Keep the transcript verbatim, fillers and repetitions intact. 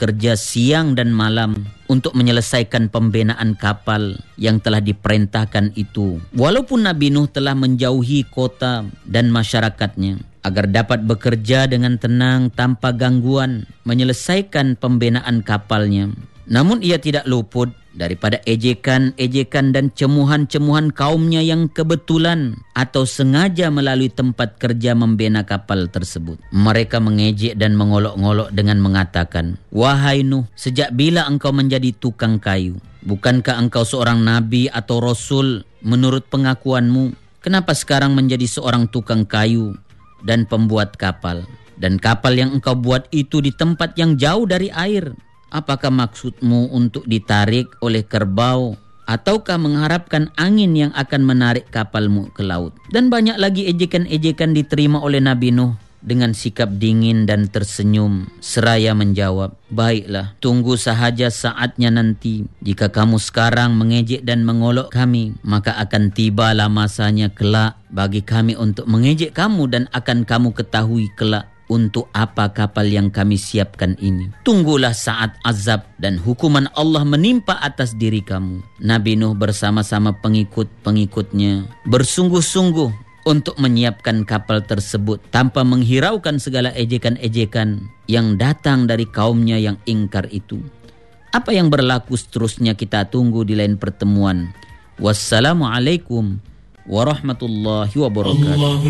bekerja siang dan malam untuk menyelesaikan pembinaan kapal yang telah diperintahkan itu. Walaupun Nabi Nuh telah menjauhi kota dan masyarakatnya, agar dapat bekerja dengan tenang tanpa gangguan menyelesaikan pembinaan kapalnya. Namun ia tidak luput daripada ejekan-ejekan dan cemuhan-cemuhan kaumnya yang kebetulan atau sengaja melalui tempat kerja membina kapal tersebut. Mereka mengejek dan mengolok-ngolok dengan mengatakan, "Wahai Nuh, sejak bila engkau menjadi tukang kayu? Bukankah engkau seorang nabi atau rasul menurut pengakuanmu? Kenapa sekarang menjadi seorang tukang kayu dan pembuat kapal? Dan kapal yang engkau buat itu di tempat yang jauh dari air. Apakah maksudmu untuk ditarik oleh kerbau ataukah mengharapkan angin yang akan menarik kapalmu ke laut?" Dan banyak lagi ejekan-ejekan diterima oleh Nabi Nuh dengan sikap dingin dan tersenyum seraya menjawab, "Baiklah, tunggu sahaja saatnya nanti. Jika kamu sekarang mengejek dan mengolok kami, maka akan tibalah masanya kelak bagi kami untuk mengejek kamu dan akan kamu ketahui kelak untuk apa kapal yang kami siapkan ini. Tunggulah saat azab dan hukuman Allah menimpa atas diri kamu." Nabi Nuh bersama-sama pengikut-pengikutnya bersungguh-sungguh untuk menyiapkan kapal tersebut tanpa menghiraukan segala ejekan-ejekan yang datang dari kaumnya yang ingkar itu. Apa yang berlaku seterusnya kita tunggu di lain pertemuan. Wassalamualaikum warahmatullahi wabarakatuh.